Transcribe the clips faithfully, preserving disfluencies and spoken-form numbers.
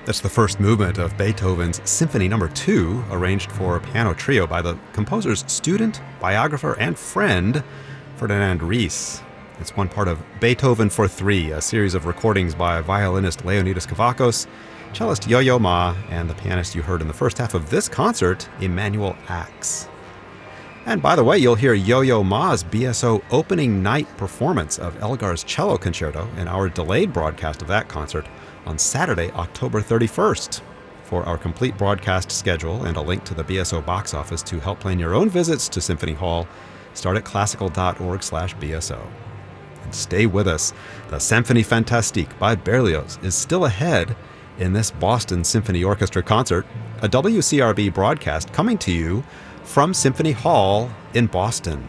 That's the first movement of Beethoven's Symphony Number two, arranged for a piano trio by the composer's student, biographer, and friend, Ferdinand Ries. It's one part of Beethoven for Three, a series of recordings by violinist Leonidas Kavakos, cellist Yo-Yo Ma, and the pianist you heard in the first half of this concert, Emanuel Ax. And by the way, you'll hear Yo-Yo Ma's B S O opening night performance of Elgar's Cello Concerto in our delayed broadcast of that concert on Saturday, October thirty-first. For our complete broadcast schedule and a link to the B S O box office to help plan your own visits to Symphony Hall, start at classical.org slash BSO. And stay with us. The Symphonie Fantastique by Berlioz is still ahead in this Boston Symphony Orchestra concert, a W C R B broadcast coming to you from Symphony Hall in Boston.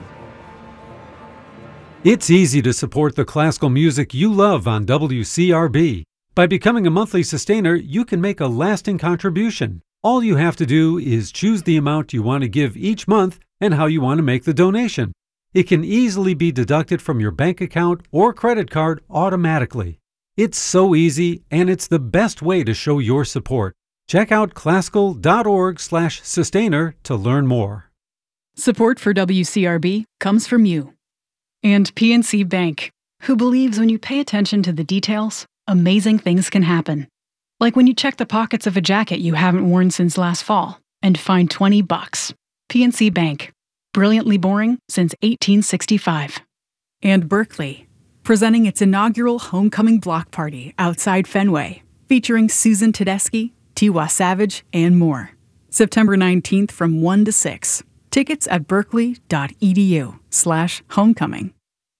It's easy to support the classical music you love on W C R B. By becoming a monthly sustainer, you can make a lasting contribution. All you have to do is choose the amount you want to give each month and how you want to make the donation. It can easily be deducted from your bank account or credit card automatically. It's so easy, and it's the best way to show your support. Check out classical.org slash sustainer to learn more. Support for W C R B comes from you. And P N C Bank, who believes when you pay attention to the details, amazing things can happen. Like when you check the pockets of a jacket you haven't worn since last fall and find twenty bucks. P N C Bank. Brilliantly boring since eighteen sixty-five. And Berkeley, presenting its inaugural homecoming block party outside Fenway, featuring Susan Tedeschi, Tiwa Savage, and more. September nineteenth from one to six. Tickets at berkeley.edu slash homecoming.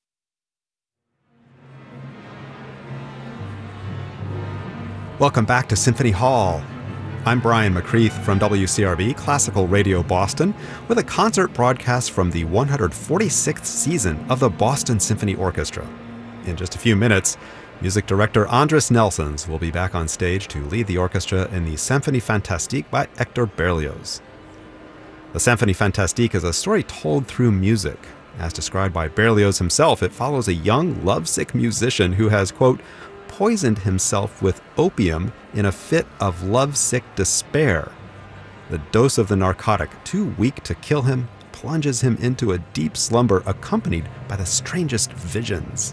Welcome back to Symphony Hall. I'm Brian McCreath from W C R B Classical Radio Boston with a concert broadcast from the one hundred forty-sixth season of the Boston Symphony Orchestra. In just a few minutes, music director Andris Nelsons will be back on stage to lead the orchestra in the Symphonie Fantastique by Hector Berlioz. The Symphonie Fantastique is a story told through music. As described by Berlioz himself, it follows a young, lovesick musician who has, quote, poisoned himself with opium in a fit of lovesick despair. The dose of the narcotic, too weak to kill him, plunges him into a deep slumber accompanied by the strangest visions.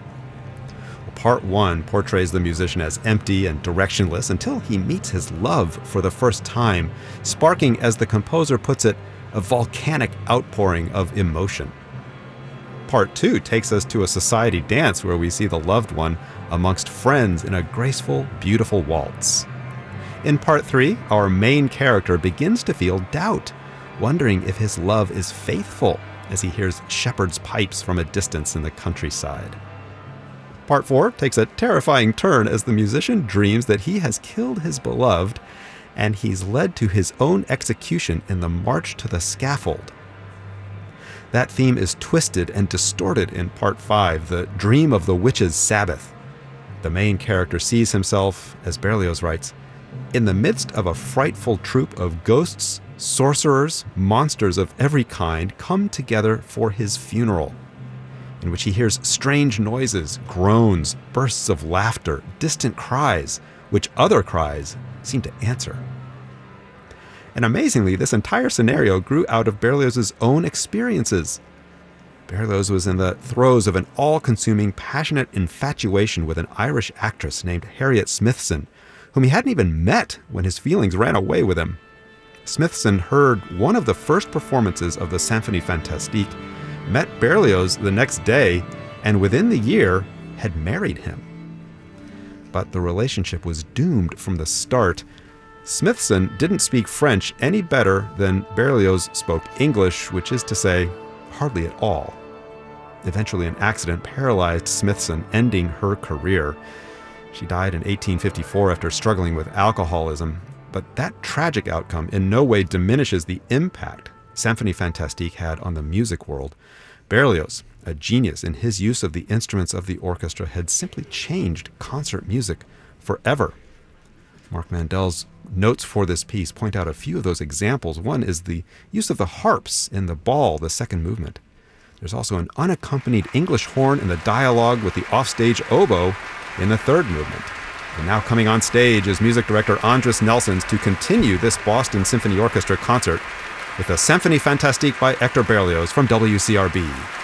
Part one portrays the musician as empty and directionless until he meets his love for the first time, sparking, as the composer puts it, a volcanic outpouring of emotion. Part two takes us to a society dance where we see the loved one amongst friends in a graceful, beautiful waltz. In part three, our main character begins to feel doubt, wondering if his love is faithful as he hears shepherd's pipes from a distance in the countryside. Part four takes a terrifying turn as the musician dreams that he has killed his beloved and he's led to his own execution in the march to the scaffold. That theme is twisted and distorted in Part five, the dream of the witch's Sabbath. The main character sees himself, as Berlioz writes, in the midst of a frightful troop of ghosts, sorcerers, monsters of every kind come together for his funeral, in which he hears strange noises, groans, bursts of laughter, distant cries, which other cries seem to answer. And amazingly, this entire scenario grew out of Berlioz's own experiences. Berlioz was in the throes of an all-consuming, passionate infatuation with an Irish actress named Harriet Smithson, whom he hadn't even met when his feelings ran away with him. Smithson heard one of the first performances of the Symphonie Fantastique, met Berlioz the next day, and within the year had married him. But the relationship was doomed from the start. Smithson didn't speak French any better than Berlioz spoke English, which is to say, hardly at all. Eventually, an accident paralyzed Smithson, ending her career. She died in eighteen fifty-four after struggling with alcoholism, but that tragic outcome in no way diminishes the impact Symphonie Fantastique had on the music world. Berlioz, a genius in his use of the instruments of the orchestra, had simply changed concert music forever. Mark Mandel's notes for this piece point out a few of those examples. One is the use of the harps in the Ball, the second movement. There's also an unaccompanied English horn in the dialogue with the offstage oboe in the third movement. And now coming on stage is music director Andris Nelsons to continue this Boston Symphony Orchestra concert with a Symphonie Fantastique by Hector Berlioz from W C R B.